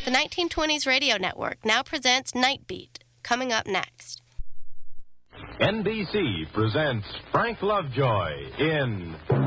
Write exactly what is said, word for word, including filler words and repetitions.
The nineteen twenties Radio Network now presents Night Beat, coming up next. N B C presents Frank Lovejoy in